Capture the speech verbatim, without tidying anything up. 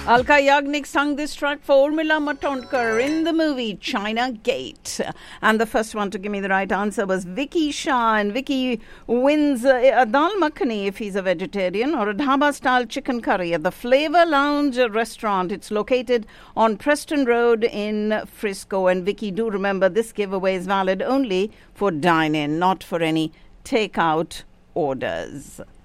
Alka Yagnik sang this track for Urmila Matondkar in the movie China Gate. And the first one to give me the right answer was Vicky Shah. And Vicky wins a, a dal makhani if he's a vegetarian, or a dhaba-style chicken curry at the Flavor Lounge restaurant. It's located on Preston Road in Frisco. And Vicky, do remember this giveaway is valid only for dine-in, not for any take-out orders.